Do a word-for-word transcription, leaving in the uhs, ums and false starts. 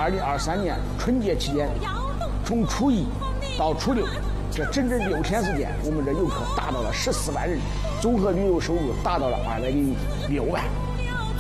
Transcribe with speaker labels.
Speaker 1: 二零二三年春节期间，从初一到初六，这整整六天时间，我们的游客达到了十四万人，综合旅游收入达到了二百零六万。